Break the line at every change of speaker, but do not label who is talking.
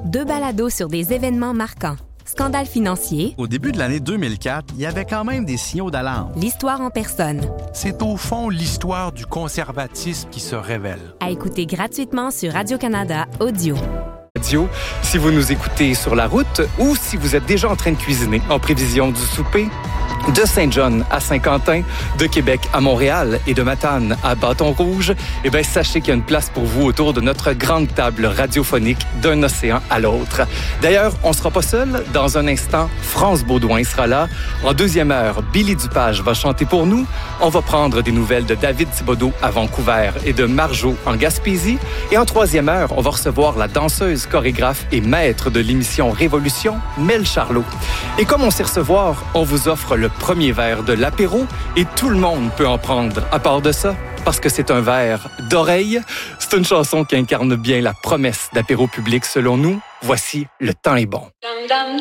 2 balados sur des événements marquants. Scandale financier.
Au début de l'année 2004, il y avait quand même des signaux d'alarme.
L'histoire en personne.
C'est au fond l'histoire du conservatisme qui se révèle.
À écouter gratuitement sur Radio-Canada Audio.
Si vous nous écoutez sur la route ou si vous êtes déjà en train de cuisiner en prévision du souper, de Saint-John à Saint-Quentin, de Québec à Montréal et de Matane à Bâton-Rouge, eh bien, sachez qu'il y a une place pour vous autour de notre grande table radiophonique d'un océan à l'autre. D'ailleurs, on ne sera pas seul. Dans un instant, France Baudouin sera là. En deuxième heure, Billy Dupage va chanter pour nous. On va prendre des nouvelles de David Thibodeau à Vancouver et de Marjo en Gaspésie. Et en troisième heure, on va recevoir la danseuse, chorégraphe et maître de l'émission Révolution, Mel Charlot. Et comme on sait recevoir, on vous offre le premier verre de l'apéro et tout le monde peut en prendre. À part de ça, parce que c'est un verre d'oreille, c'est une chanson qui incarne bien la promesse d'apéro public selon nous. Voici Le temps est bon.